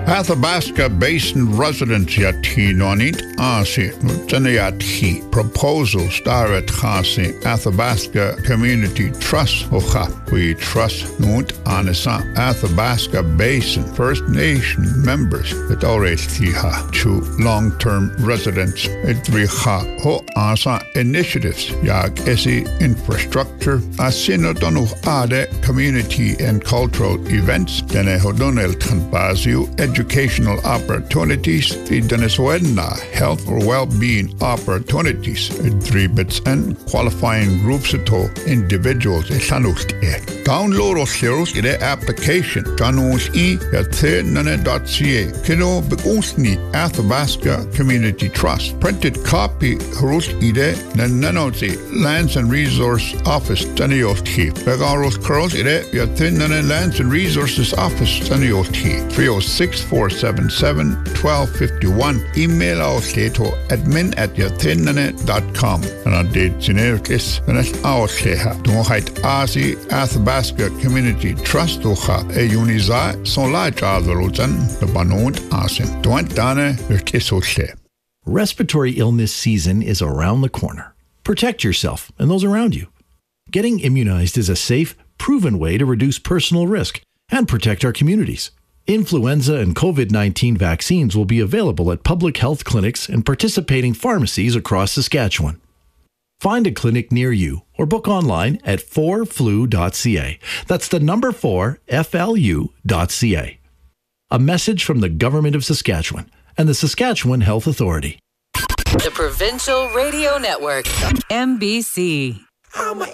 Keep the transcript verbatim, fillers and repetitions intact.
Athabasca Basin residents yati nonit asi tanayati proposal starat khasi Athabasca Community Trust ocha. We trust nunt anasa Athabasca Basin First Nation members that oretiha to long-term residents edriha ho asa initiatives yag esi infrastructure asinodonu ade community and cultural events dene hodonel tanbaziu educational opportunities, Venezuela health or well-being opportunities, dribits and qualifying groups to individuals. Download or share the application. Janus e yathenane dot c a. Kino beusni Athabasca Community Trust. Printed copy harus ide nananozi Lands and Resource Office Tanioti. Begaros cross ide yathenane Lands and Resources Office Tanioti. three oh six four seven seven one two five one. Email us to admin at yathinane dot com. And I did generis and it's our sheha. Don't hide Asi Athabasca Community Trust Ocha e Uniza son la Jazaruzan the Banont Asim. Don't dane Kisoche. Respiratory illness season is around the corner. Protect yourself and those around you. Getting immunized is a safe, proven way to reduce personal risk and protect our communities. Influenza and COVID nineteen vaccines will be available at public health clinics and participating pharmacies across Saskatchewan. Find a clinic near you or book online at four flu dot c a. That's the number four, F L U dot C A. A message from the Government of Saskatchewan and the Saskatchewan Health Authority. The Provincial Radio Network, M B C. How my